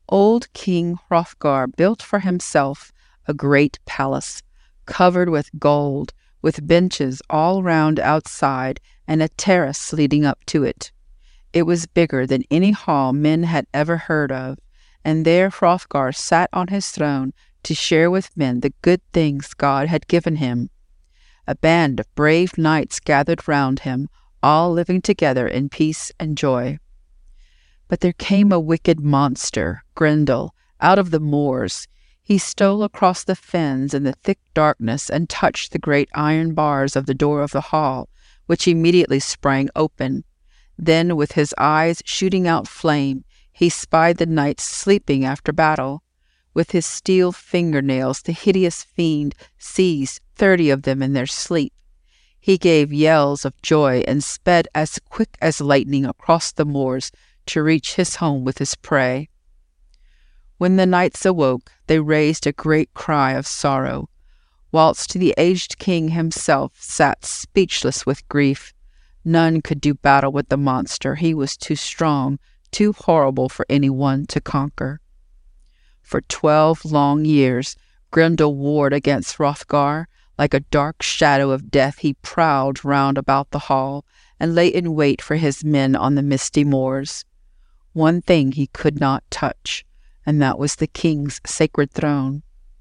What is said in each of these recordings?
Old King Hrothgar built for himself a great palace, covered with gold, with benches all round outside and a terrace leading up to it. It was bigger than any hall men had ever heard of, and there Hrothgar sat on his throne to share with men the good things God had given him. A band of brave knights gathered round him, all living together in peace and joy. But there came a wicked monster, Grendel, out of the moors. He stole across the fens in the thick darkness and touched the great iron bars of the door of the hall, which immediately sprang open. Then, with his eyes shooting out flame, he spied the knights sleeping after battle. With his steel fingernails the hideous fiend seized 30 of them in their sleep. He gave yells of joy and sped as quick as lightning across the moors to reach his home with his prey. When the knights awoke, they raised a great cry of sorrow, whilst the aged king himself sat speechless with grief. None could do battle with the monster. He was too strong, too horrible for any one to conquer. For 12 long years, Grendel warred against Hrothgar. Like a dark shadow of death, he prowled round about the hall and lay in wait for his men on the misty moors. One thing he could not touch, and that was the king's sacred throne.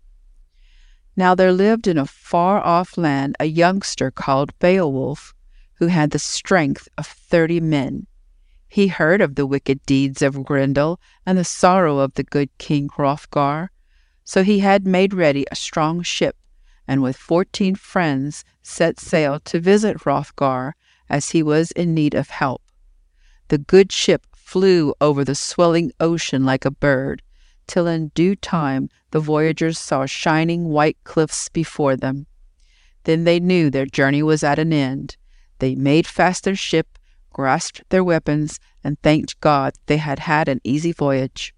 Now there lived in a far-off land a youngster called Beowulf, who had the strength of 30 men. He heard of the wicked deeds of Grendel and the sorrow of the good King Hrothgar, so he had made ready a strong ship, and with 14 friends set sail to visit Hrothgar, as he was in need of help. The good ship flew over the swelling ocean like a bird, till in due time the voyagers saw shining white cliffs before them. Then they knew their journey was at an end. They made fast their ship, grasped their weapons, and thanked God they had had an easy voyage.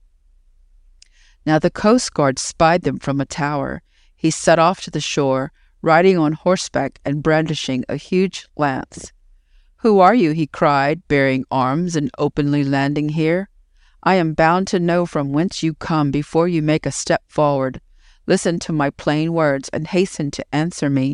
Now the coast guard spied them from a tower. He set off to the shore, riding on horseback and brandishing a huge lance. "Who are you?" he cried, bearing arms and openly landing here. "I am bound to know from whence you come before you make a step forward. Listen to my plain words and hasten to answer me."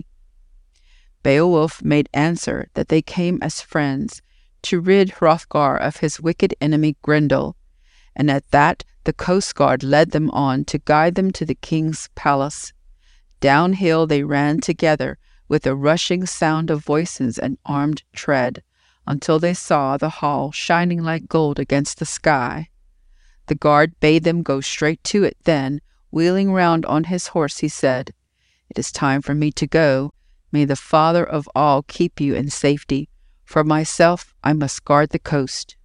Beowulf made answer that they came as friends, to rid Hrothgar of his wicked enemy Grendel, and at that the coast guard led them on to guide them to the king's palace. Downhill they ran together, with a rushing sound of voices and armed tread, until they saw the hall shining like gold against the sky. The guard bade them go straight to it. Then, wheeling round on his horse, he said, "It is time for me to go. May the Father of all keep you in safety. For myself, I must guard the coast."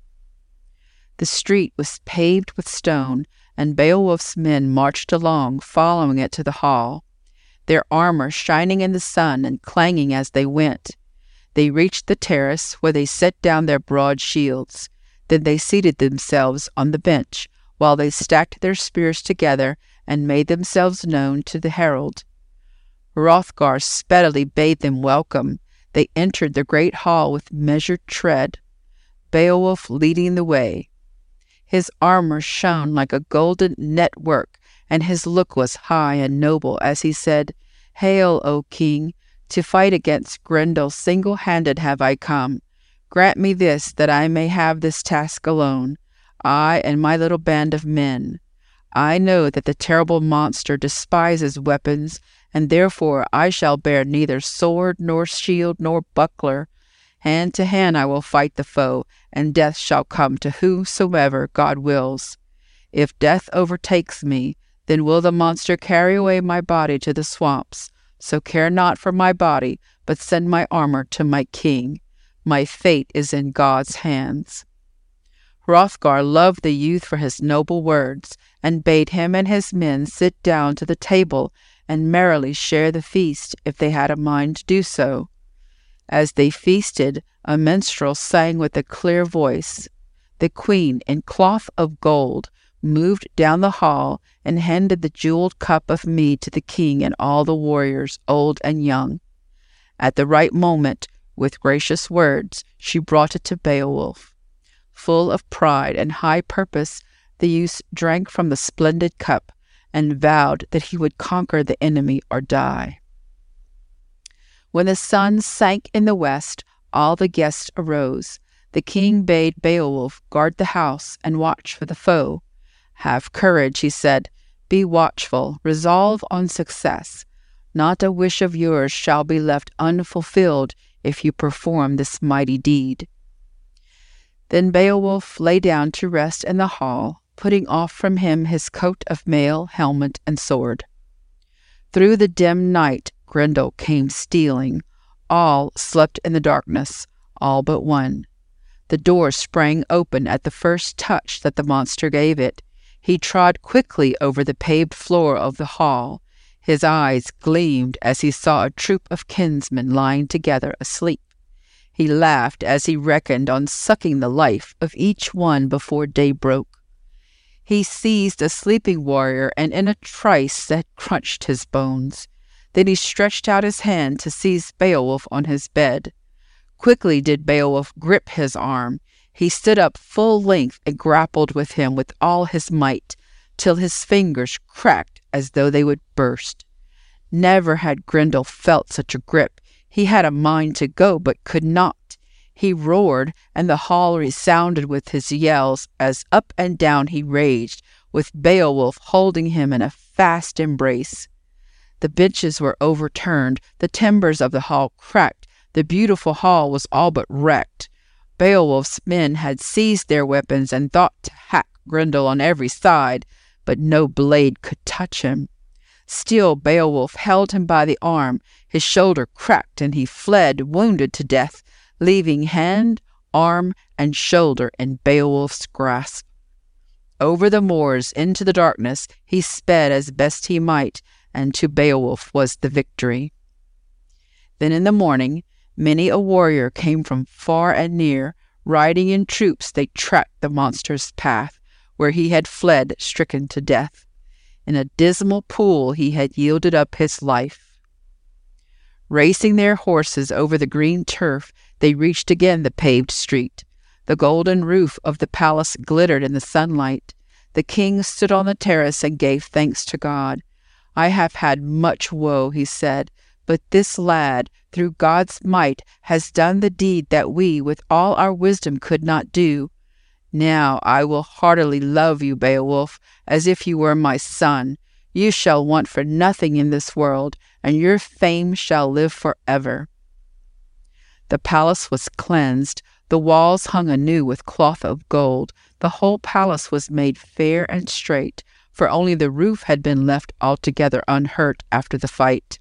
The street was paved with stone, and Beowulf's men marched along, following it to the hall, their armor shining in the sun and clanging as they went. They reached the terrace, where they set down their broad shields. Then they seated themselves on the bench, while they stacked their spears together and made themselves known to the herald. Hrothgar speedily bade them welcome. They entered the great hall with measured tread, Beowulf leading the way. His armor shone like a golden network, and his look was high and noble as he said, "Hail, O king! To fight against Grendel single-handed have I come. Grant me this, that I may have this task alone, I and my little band of men. I know that the terrible monster despises weapons, and therefore I shall bear neither sword nor shield nor buckler. Hand to hand I will fight the foe, and death shall come to whomsoever God wills. If death overtakes me, then will the monster carry away my body to the swamps. So care not for my body, but send my armor to my king. My fate is in God's hands." Hrothgar loved the youth for his noble words, and bade him and his men sit down to the table and merrily share the feast, if they had a mind to do so. As they feasted, a minstrel sang with a clear voice. The queen, in cloth of gold, moved down the hall and handed the jeweled cup of mead to the king and all the warriors, old and young. At the right moment, with gracious words, she brought it to Beowulf. Full of pride and high purpose, The youth drank from the splendid cup and vowed that he would conquer the enemy or die. When the sun sank in the west, all the guests arose. The king bade Beowulf guard the house and watch for the foe. "Have courage," he said. "Be watchful. Resolve on success. Not a wish of yours shall be left unfulfilled if you perform this mighty deed." Then Beowulf lay down to rest in the hall, putting off from him his coat of mail, helmet, and sword. Through the dim night Grendel came stealing. All slept in the darkness, all but one. The door sprang open at the first touch that the monster gave it. He trod quickly over the paved floor of the hall. His eyes gleamed as he saw a troop of kinsmen lying together asleep. He laughed as he reckoned on sucking the life of each one before day broke. He seized a sleeping warrior, and in a trice that crunched his bones. Then he stretched out his hand to seize Beowulf on his bed. Quickly did Beowulf grip his arm. He stood up full length and grappled with him with all his might, till his fingers cracked as though they would burst. Never had Grendel felt such a grip. He had a mind to go, but could not. He roared, and the hall resounded with his yells as up and down he raged, with Beowulf holding him in a fast embrace. The benches were overturned, the timbers of the hall cracked, the beautiful hall was all but wrecked. Beowulf's men had seized their weapons and thought to hack Grendel on every side, but no blade could touch him. Still Beowulf held him by the arm. His shoulder cracked, and he fled, wounded to death, leaving hand, arm, and shoulder in Beowulf's grasp. Over the moors into the darkness he sped as best he might, and to Beowulf was the victory. Then in the morning many a warrior came from far and near. Riding in troops they tracked the monster's path, where he had fled stricken to death. In a dismal pool he had yielded up his life. Racing their horses over the green turf, they reached again the paved street. The golden roof of the palace glittered in the sunlight. The king stood on the terrace and gave thanks to God. "I have had much woe," he said, "but this lad, through God's might, has done the deed that we, with all our wisdom, could not do. Now I will heartily love you, Beowulf, as if you were my son. You shall want for nothing in this world, and your fame shall live forever." The palace was cleansed. The walls hung anew with cloth of gold. The whole palace was made fair and straight, for only the roof had been left altogether unhurt after the fight.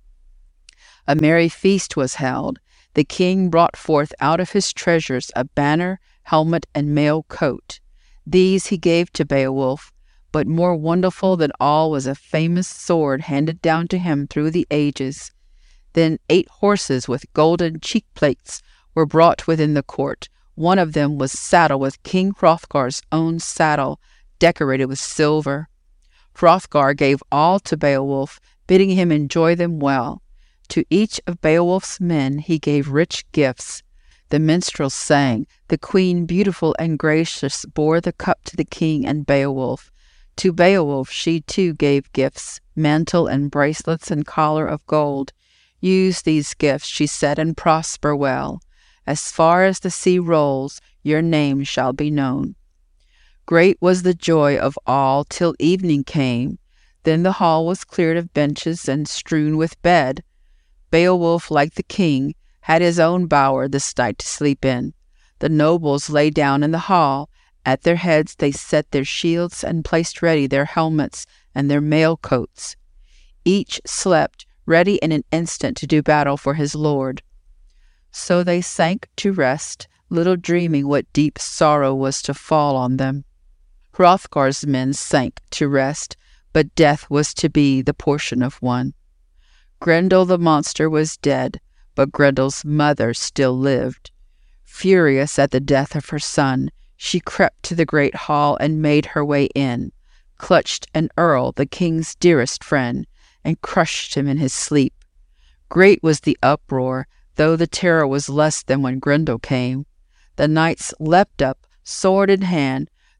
A merry feast was held. The king brought forth out of his treasures a banner, helmet, and mail coat. These he gave to Beowulf, but more wonderful than all was a famous sword handed down to him through the ages. Then 8 horses with golden cheek-plates were brought within the court. One of them was saddled with King Hrothgar's own saddle, decorated with silver. Hrothgar gave all to Beowulf, bidding him enjoy them well. To each of Beowulf's men he gave rich gifts. The minstrels sang. The queen, beautiful and gracious, bore the cup to the king and Beowulf. To Beowulf she too gave gifts, mantle and bracelets and collar of gold. "Use these gifts," she said, "and prosper well. As far as the sea rolls, your name shall be known." Great was the joy of all till evening came. Then the hall was cleared of benches and strewn with bed. Beowulf, like the king, had his own bower this night to sleep in. The nobles lay down in the hall. At their heads they set their shields and placed ready their helmets and their mail coats. Each slept, ready in an instant to do battle for his lord. So they sank to rest, little dreaming what deep sorrow was to fall on them. Hrothgar's men sank to rest, but death was to be the portion of one. Grendel the monster was dead, but Grendel's mother still lived. Furious at the death of her son, she crept to the great hall and made her way in, clutched an earl, the king's dearest friend, and crushed him in his sleep. Great was the uproar, though the terror was less than when Grendel came. The knights leapt up, sword in hand.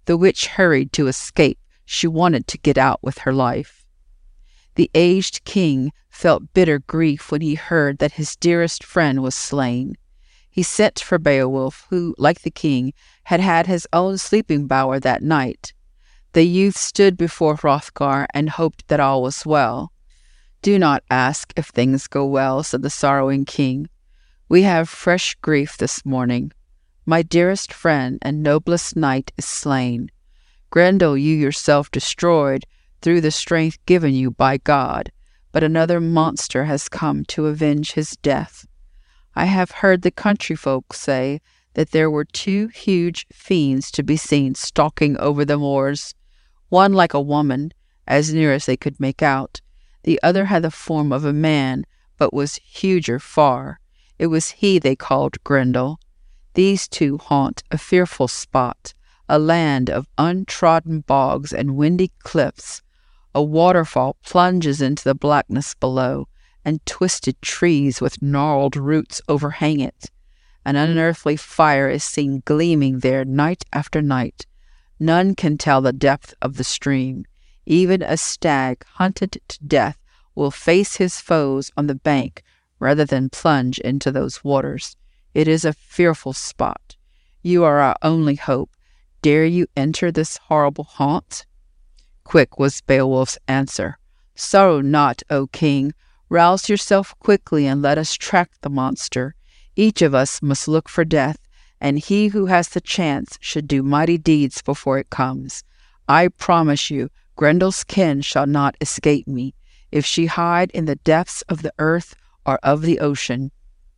The witch hurried to escape. She wanted to get out with her life. The aged king felt bitter grief when he heard that his dearest friend was slain. He sent for Beowulf, who, like the king, had had his own sleeping bower that night. The youth stood before Hrothgar and hoped that all was well. "Do not ask if things go well," said the sorrowing king. "We have fresh grief this morning. My dearest friend and noblest knight is slain. Grendel you yourself destroyed through the strength given you by God, but another monster has come to avenge his death. I have heard the country folk say that there were 2 huge fiends to be seen stalking over the moors, one like a woman, as near as they could make out. The other had the form of a man, but was huger far. It was he they called Grendel. These 2 haunt a fearful spot, a land of untrodden bogs and windy cliffs. A waterfall plunges into the blackness below, and twisted trees with gnarled roots overhang it. An unearthly fire is seen gleaming there night after night. None can tell the depth of the stream. Even a stag hunted to death will face his foes on the bank rather than plunge into those waters. It is a fearful spot. You are our only hope. Dare you enter this horrible haunt?" Quick was Beowulf's answer. "Sorrow not, O king. Rouse yourself quickly and let us track the monster. Each of us must look for death, and he who has the chance should do mighty deeds before it comes. I promise you, Grendel's kin shall not escape me, if she hide in the depths of the earth or of the ocean."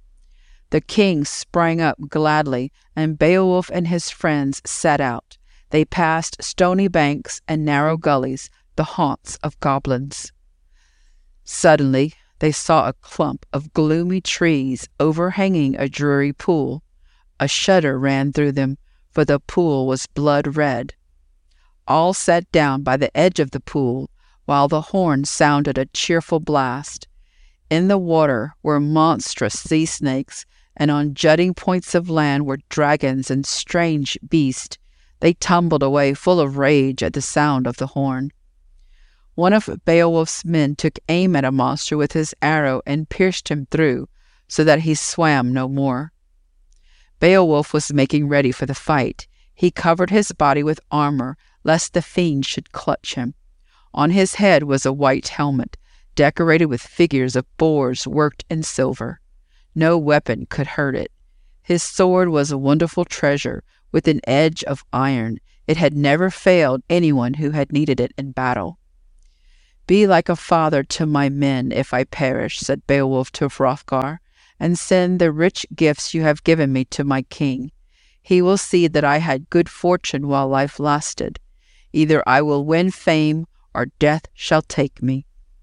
The king sprang up gladly, and Beowulf and his friends set out. They passed stony banks and narrow gullies, the haunts of goblins. Suddenly they saw a clump of gloomy trees overhanging a dreary pool. A shudder ran through them, for the pool was blood red. All sat down by the edge of the pool, while the horn sounded a cheerful blast. In the water were monstrous sea snakes, and on jutting points of land were dragons and strange beasts. They tumbled away full of rage at the sound of the horn. One of Beowulf's men took aim at a monster with his arrow and pierced him through, so that he swam no more. Beowulf was making ready for the fight. He covered his body with armor, lest the fiend should clutch him. On his head was a white helmet, decorated with figures of boars worked in silver. No weapon could hurt it. His sword was a wonderful treasure, with an edge of iron. It had never failed anyone who had needed it in battle. "Be like a father to my men if I perish," said Beowulf to Hrothgar, "and send the rich gifts you have given me to my king. He will see that I had good fortune while life lasted. Either I will win fame, or death shall take me."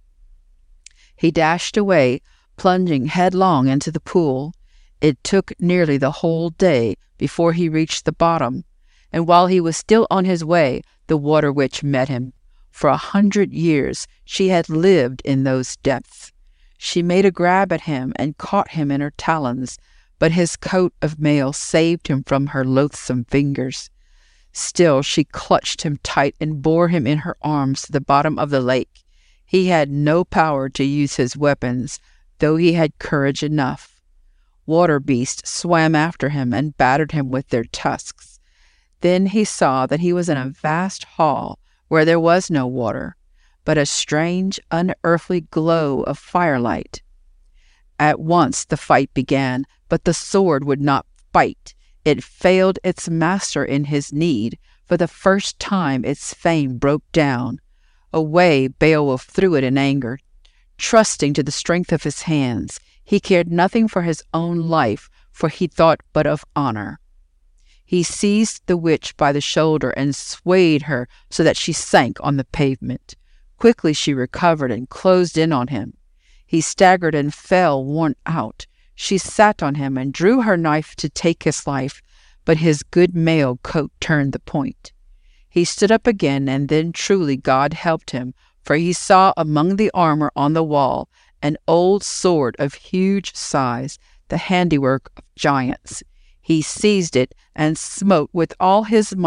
He dashed away, plunging headlong into the pool. It took nearly the whole day before he reached the bottom, and while he was still on his way, the Water Witch met him. For 100 years she had lived in those depths. She made a grab at him and caught him in her talons, but his coat of mail saved him from her loathsome fingers. Still she clutched him tight and bore him in her arms to the bottom of the lake. He had no power to use his weapons, though he had courage enough. Water beasts swam after him and battered him with their tusks. Then he saw that he was in a vast hall where there was no water, but a strange, unearthly glow of firelight. At once the fight began, but the sword would not fight. It failed its master in his need. For the first time its fame broke down. Away Beowulf threw it in anger. Trusting to the strength of his hands, he cared nothing for his own life, for he thought but of honor. He seized the witch by the shoulder and swayed her so that she sank on the pavement. Quickly she recovered and closed in on him. He staggered and fell, worn out. She sat on him and drew her knife to take his life, but his good mail coat turned the point. He stood up again, and then truly God helped him, for he saw among the armor on the wall an old sword of huge size, the handiwork of giants. He seized it and smote with all his might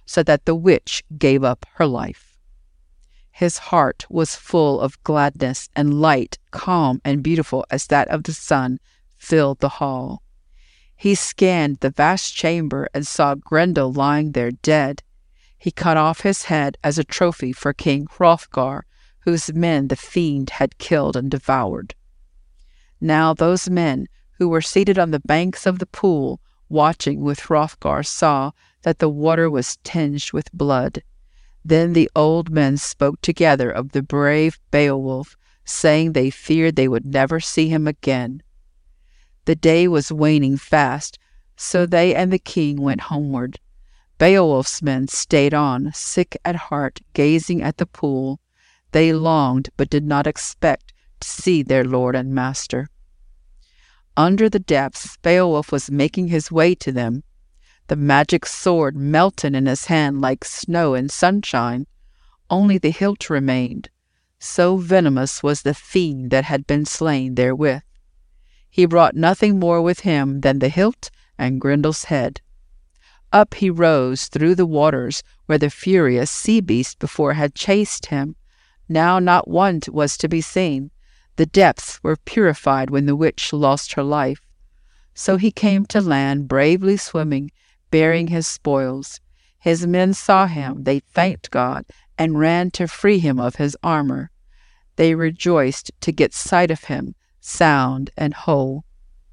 so that the witch gave up her life. His heart was full of gladness, and light, calm and beautiful as that of the sun, filled the hall. He scanned the vast chamber and saw Grendel lying there dead. He cut off his head as a trophy for King Hrothgar, whose men the fiend had killed and devoured. Now those men who were seated on the banks of the pool, watching with Hrothgar, saw that the water was tinged with blood. Then the old men spoke together of the brave Beowulf, saying they feared they would never see him again. The day was waning fast, so they and the king went homeward. Beowulf's men stayed on, sick at heart, gazing at the pool. They longed, but did not expect to see their lord and master. Under the depths, Beowulf was making his way to them. The magic sword melted in his hand like snow in sunshine. Only the hilt remained. So venomous was the fiend that had been slain therewith. He brought nothing more with him than the hilt and Grendel's head. Up he rose through the waters where the furious sea beast before had chased him. Now not one was to be seen. The depths were purified when the witch lost her life. So he came to land, bravely swimming, bearing his spoils. His men saw him, they thanked God, and ran to free him of his armor. They rejoiced to get sight of him, sound and whole.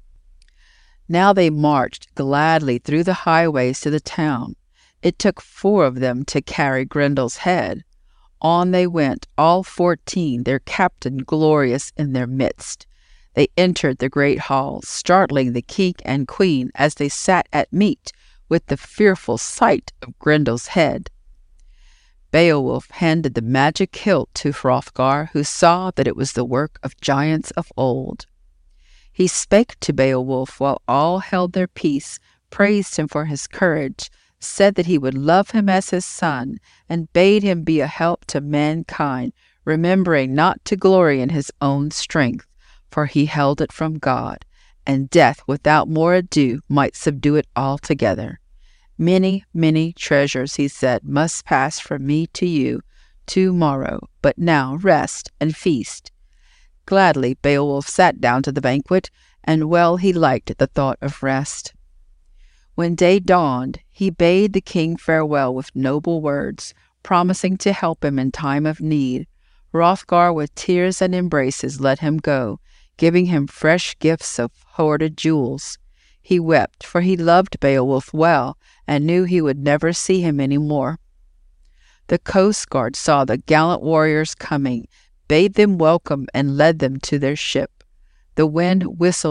Now they marched gladly through the highways to the town. It took 4 of them to carry Grendel's head. On they went, all 14, their captain glorious in their midst. They entered the great hall, startling the king and queen as they sat at meat with the fearful sight of Grendel's head. Beowulf handed the magic hilt to Hrothgar, who saw that it was the work of giants of old. He spake to Beowulf while all held their peace, praised him for his courage, said that he would love him as his son, and bade him be a help to mankind, remembering not to glory in his own strength, for he held it from God, and death without more ado might subdue it altogether. Many, many treasures, he said, must pass from me to you to-morrow, but now rest and feast. Gladly Beowulf sat down to the banquet, and well he liked the thought of rest. When day dawned, he bade the king farewell with noble words, promising to help him in time of need. Hrothgar with tears and embraces let him go, giving him fresh gifts of hoarded jewels. He wept, for he loved Beowulf well, and knew he would never see him any more. The coast guard saw the gallant warriors coming, bade them welcome, and led them to their ship. The wind whistled